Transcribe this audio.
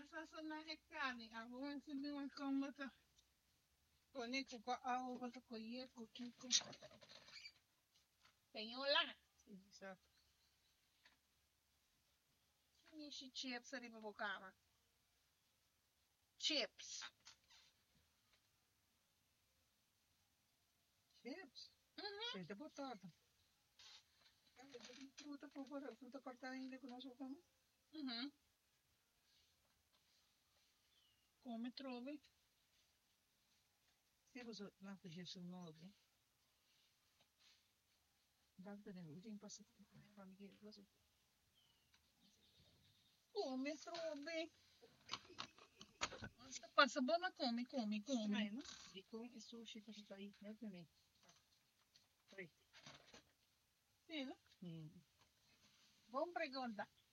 sasa na hekani. Ako ang sabihin ko mata. Kuni ko ka ako mata ko ye ko kiko. Tenho lá. Isso. Nishi chips ali pra bocar. Chips. Chips? Uhum. Cheio de batata. Fruta fruta cortada ainda com nosso pão. Uhum. Come trove. Se você não fugir seu nome. Bagdad o dia passa para mim você. Come trove. Basta passa boa come. Vai, não? Dico e sushi que está aí, né, também. Vai. Sim. Vamos perguntar.